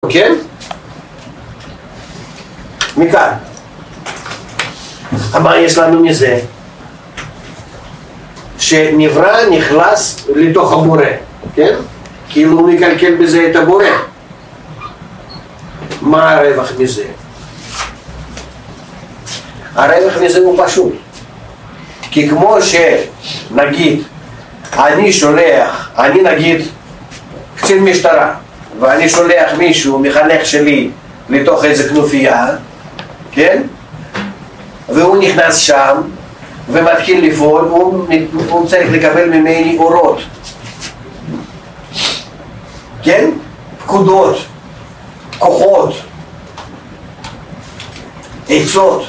כן? מכאן. מה יש לנו מזה? שנברא נכנס לתוך הבורא, כן? כאילו הוא מקלקל בזה את הבורא. מה הרווח מזה? הרווח מזה הוא פשוט. כי כמו שנגיד, אני נגיד קצין משטרה, ואני שולח מישהו, מחנך שלי, לתוך איזה כנופיה, כן? והוא נכנס שם, ומתחיל לפעול, הוא צריך לקבל ממני אורות. כן? פקודות, כוחות, עצות.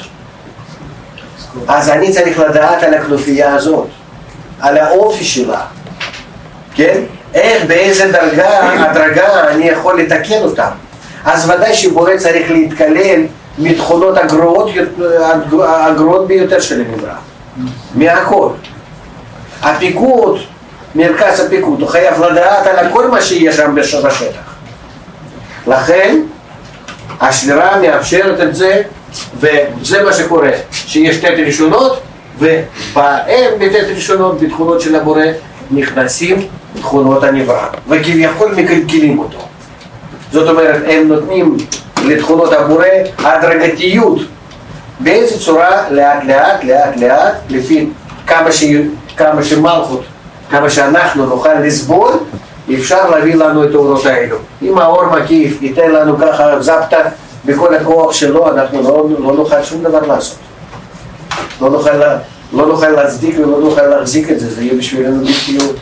אז אני צריך לדעת על הכנופיה הזאת, על האופי שלה. כן? איך, באיזה הדרגה אני יכול לתקן אותם. אז ודאי שבורא צריך להתקלל מתכונות הגרועות ביותר של הנברא. מהכל. הפיקוד, מרכז הפיקוד, הוא חייב לדעת על כל מה שיש שם בשטח. לכן, השבירה מאפשרת את זה, וזה מה שקורה, שיש תת ראשונות, ובהם בתת ראשונות, בתכונות של הבורא, נכנסים תכונות הנברא, וכביכול מקלקלים אותו. זאת אומרת, הם נותנים לתכונות הבורא הדרגתיות. באיזה צורה? לאט לאט, לפי כמה שמלכות, כמה שאנחנו נוכל לסבול, אפשר להביא לנו את האורות האלו. אם האור מקיף ייתן לנו ככה זפטה בכל הכוח שלו, אנחנו לא נוכל שום דבר לעשות. לא נוכל להצדיק ולא נוכל להחזיק את זה, זה יהיה בשבילנו בלתיות.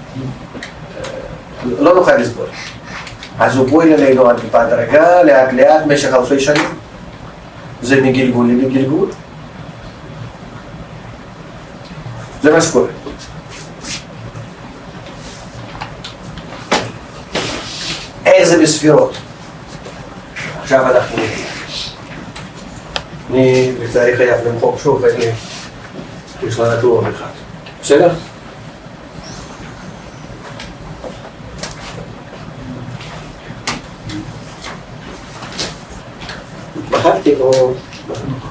לא נוכל לסבול. אז הוא פועל אלינו על טיפה דרגה, לאט לאט, משך אלפי שנים. זה מגלגול למגלגול. זה מה שקורה. איך זה בספירות? עכשיו אנחנו נראה. אני לצערי חייב למחוק שוב, יש לנו כלום אחד. בסדר? מחקתי או...